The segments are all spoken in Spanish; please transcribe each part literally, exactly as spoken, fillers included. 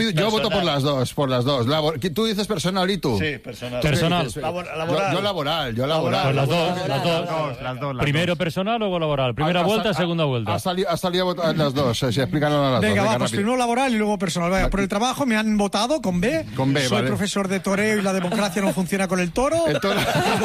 yo voto por las dos, por las dos. Labor, ¿tú dices personal y tú? Sí, personal. Personal. Dices, Labor, laboral. Yo, yo laboral, yo laboral. Pues las dos, laboral, las laboral. dos. Las dos, las dos, las Primero dos. personal, luego laboral. Primera Ha- ha- vuelta, ha- segunda vuelta. Ha salido, ha salido a votar las dos, eh, sí, explícanos a las Venga, dos. va, Venga, pues rápido. primero laboral y luego personal. Vaya, por el trabajo me han votado con B. Con B, Soy vale. profesor de toreo y la democracia no funciona con el toro. El toro-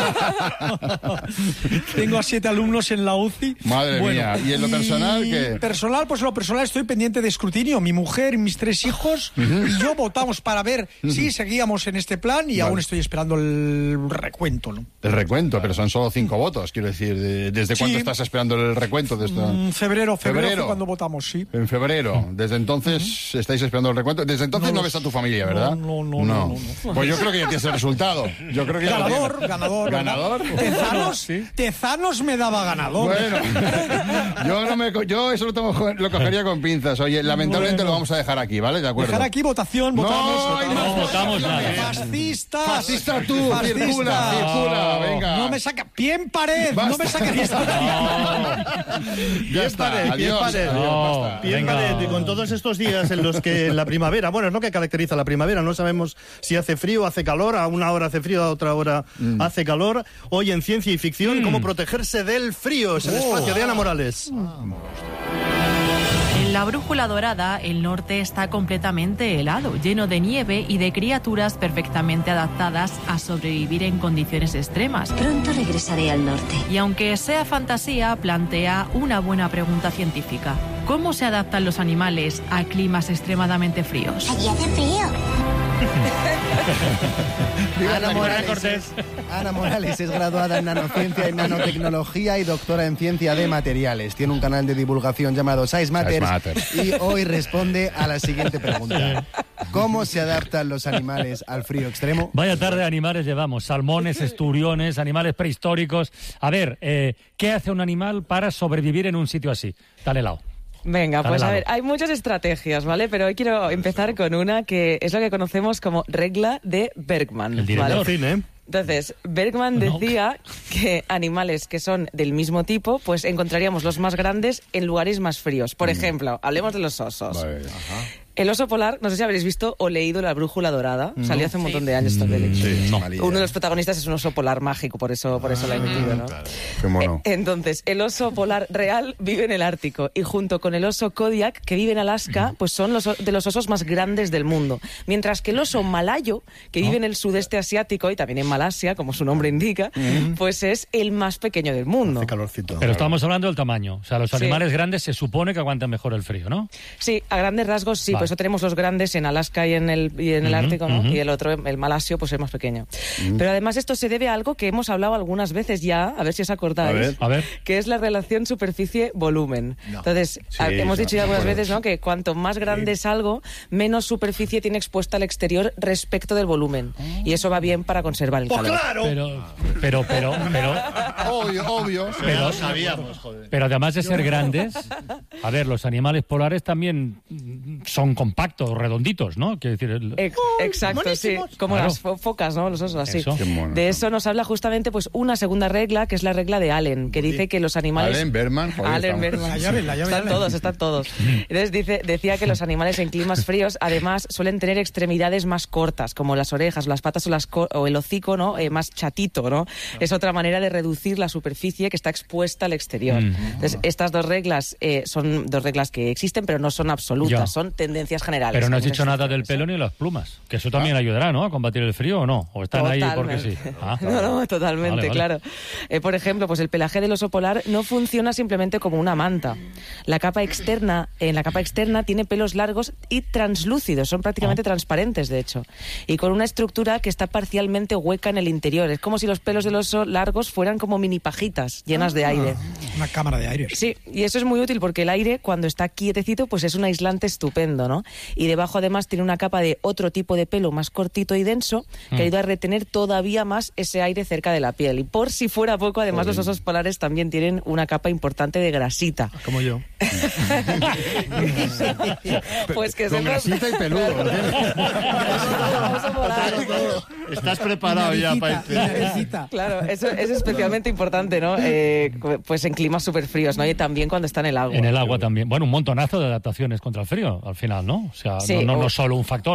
Tengo a siete alumnos en la U C I. Madre mía. ¿Y en lo personal qué? Personal, pues en lo personal estoy pendiente de escrutinio. Mi mujer y mis tres hijos y yo votamos para ver si seguíamos en este plan y Vale. aún estoy esperando el recuento, ¿no? El recuento, pero son solo cinco votos, quiero decir. de- ¿Desde cuándo Sí. estás esperando el recuento de esto? Mm, febrero, febrero, Febrero. fue cuando votamos, sí. En febrero. Desde entonces estáis esperando el recuento. Desde entonces No no, lo ves a sé. tu familia, ¿verdad? No, no, no, no, no, no. Pues yo creo que ya tienes el resultado. Yo creo que ya lo Ganador, tienes. ganador. ¿Ganador? Tezanos, Tezanos me daba ganador. Bueno, yo, no me, co- yo eso lo, tomo- lo cogería con pinzas. Oye, lamentablemente Bueno. lo vamos a dejar aquí, ¿vale? De acuerdo. Dejar aquí votación, No, votamos. hay votamos. No votamos nada. Fascistas. Fascista tú, Fascistas. circula, circula, venga. No me saca. Bien pared, Basta. no me saques. Ya está, pared, bien adiós. pared. adiós, No. basta. Bien, Venga. vale, y con todos estos días en los que la primavera, bueno, es lo que caracteriza la primavera, no sabemos si hace frío, hace calor, a una hora hace frío, a otra hora hace calor. Hoy en Ciencia y Ficción, cómo protegerse del frío, es el espacio de Ana Morales. En la brújula dorada, el norte está completamente helado, lleno de nieve y de criaturas perfectamente adaptadas a sobrevivir en condiciones extremas. Pronto regresaré al norte. Y aunque sea fantasía, plantea una buena pregunta científica. ¿Cómo se adaptan los animales a climas extremadamente fríos? Allí hace frío. Ana Morales, Ana Morales es graduada en nanociencia y nanotecnología y doctora en ciencia de materiales. Tiene un canal de divulgación llamado Size Matters, Matters. y hoy responde a la siguiente pregunta. ¿Cómo se adaptan los animales al frío extremo? Vaya tarde de animales llevamos, salmones, esturiones, animales prehistóricos. A ver, eh, ¿qué hace un animal para sobrevivir en un sitio así, tan helado? Venga, Tan pues a helado. ver, hay muchas estrategias, ¿vale? Pero hoy quiero empezar con una que es lo que conocemos como regla de Bergman. El director. ¿vale? Cine. Entonces, Bergman No. decía que animales que son del mismo tipo, pues encontraríamos los más grandes en lugares más fríos. Por ejemplo, hablemos de los osos. Vale. El oso polar, no sé si habréis visto o leído La brújula dorada, salió hace un montón de años esta peli. Sí, No. malilla. Uno de los protagonistas es un oso polar mágico, por eso, por eso la he metido, ¿no? Qué mono. Eh, Entonces, el oso polar real vive en el Ártico y junto con el oso Kodiak, que vive en Alaska, pues son los o- de los osos más grandes del mundo. Mientras que el oso malayo, que vive en el sudeste asiático y también en Malasia, como su nombre indica, pues es el más pequeño del mundo. Hace calorcito. Pero estamos hablando del tamaño. O sea, los Sí. animales grandes se supone que aguantan mejor el frío, ¿no? Sí, a grandes rasgos sí, Vale. por eso tenemos los grandes en Alaska y en el, y en el Ujú, Ártico, ¿no? ujú. Y el otro, el malasio, pues es más pequeño. Pero además esto se debe a algo que hemos hablado algunas veces ya, a ver si os acordáis, A ver. A ver. que es la relación superficie-volumen. Entonces, Sí, a- hemos no, dicho ya me algunas acuerdo. veces, ¿no?, que cuanto más grande es algo, menos superficie tiene expuesta al exterior respecto del volumen. Y eso va bien para conservar el calor. Pero, pero, pero, pero, Obvio, obvio. pero, sabíamos, joder. pero además de ser grandes, a ver, los animales polares también mm, son compactos, redonditos, ¿no? Quiero decir, el- Ex- Exacto, sí, como Claro. las fo- focas, ¿no? Los osos así. Eso. Qué mono. De eso nos habla justamente pues una segunda regla, que es la regla de Allen, que dice que los animales... Allen Berman, joder, Allen estamos- Berman. La llave, la llave Están de Allen. todos, están todos. Entonces dice, decía que los animales en climas fríos además suelen tener extremidades más cortas, como las orejas, las patas o, las co- o el hocico, ¿no? Eh, más chatito, ¿no? Es otra manera de reducir la superficie que está expuesta al exterior. Mm. Entonces, estas dos reglas eh, son dos reglas que existen, pero no son absolutas, Ya. son tendencias generales. pero no has Como dicho nada del existen. pelo ni de las plumas, que eso también ayudará, ¿no? A combatir el frío o no, o están ahí porque sí. Totalmente. Ah, No, no, totalmente, Vale, vale. claro. Eh, por ejemplo, pues el pelaje del oso polar no funciona simplemente como una manta. La capa externa, en la capa externa tiene pelos largos y translúcidos, son prácticamente Ah. transparentes, de hecho, y con una estructura que está parcialmente hueca en el interior. Es como si los pelos del oso largos fueran como mini pajitas llenas de aire. Una cámara de aire. Sí, y eso es muy útil porque el aire, cuando está quietecito, pues es un aislante estupendo, ¿no? Y debajo, además, tiene una capa de otro tipo de pelo más cortito y denso que ayuda a retener todavía más ese aire cerca de la piel. Y por si fuera poco, además, los osos polares también tienen una capa importante de grasita. Como yo. Pues que Con sepas... grasita y peludo. Oso polar. Estás preparado ya para este. Naricita. Claro, eso es especialmente importante, ¿no? Eh, pues en climas súper fríos, ¿no? Y también cuando está en el agua. En el agua también. Bueno, un montonazo de adaptaciones contra el frío, al final, ¿no? O sea, Sí, no, no, o- no solo un factor.